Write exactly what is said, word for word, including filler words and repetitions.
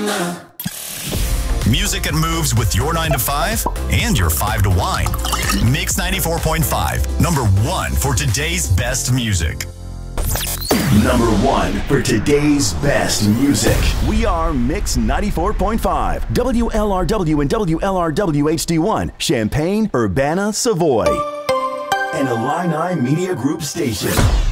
Music that moves with your nine to five and your five to wine. Mix ninety-four point five, number one for today's best music. Number one for today's best music. We are Mix ninety-four point five, W L R W and W L R W H D one, Champaign, Urbana, Savoy. An Illini Media Group station.